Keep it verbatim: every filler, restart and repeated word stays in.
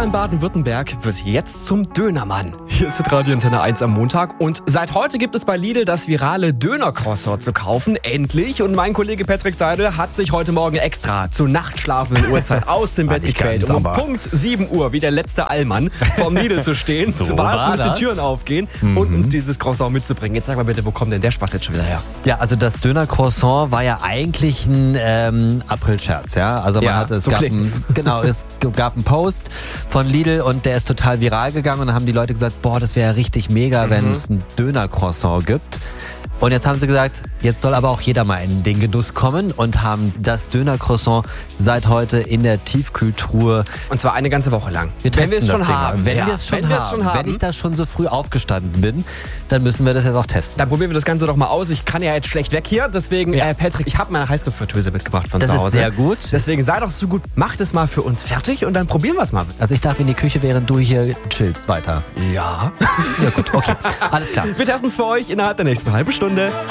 in Baden-Württemberg wird jetzt zum Dönermann. Hier ist Radio Antenne eins am Montag und seit heute gibt es bei Lidl das virale Döner-Croissant zu kaufen. Endlich. Und mein Kollege Patrick Seidel hat sich heute Morgen extra zur nachtschlafenden Uhrzeit aus dem Bett gequält, um um Punkt sieben Uhr wie der letzte Allmann vom Lidl zu stehen, So zu warten, bis war die Türen aufgehen Mhm. und uns dieses Croissant mitzubringen. Jetzt sag mal bitte, wo kommt denn der Spaß jetzt schon wieder her? Ja, also das Döner-Croissant war ja eigentlich ein ähm, April-Scherz, ja. Also man Ja, hat, es so gab klingt's. ein, genau, es gab einen Post von Lidl und der ist total viral gegangen und dann haben die Leute gesagt, boah, das wäre ja richtig mega, Mhm. wenn es ein Döner-Croissant gibt. Und jetzt haben sie gesagt, jetzt soll aber auch jeder mal in den Genuss kommen und haben das Döner-Croissant seit heute in der Tiefkühltruhe. Und zwar eine ganze Woche lang. Wir wenn wir es testen schon das Ding haben. mal. Wenn Ja, wir es schon, wenn wir es haben. schon haben. Wenn ich da schon so früh aufgestanden bin, dann müssen wir das jetzt auch testen. Dann probieren wir das Ganze doch mal aus. Ich kann ja jetzt schlecht weg hier. Deswegen, Ja. äh, Patrick, ich habe meine Heißluftfritteuse mitgebracht von Das zu ist Hause. sehr gut. Deswegen sei doch so gut, mach das mal für uns fertig und dann probieren wir es mal. Also ich darf in die Küche, während du hier chillst, weiter. Ja. Ja gut, okay. Alles klar. Wir testen es für euch innerhalb der nächsten halben Stunde.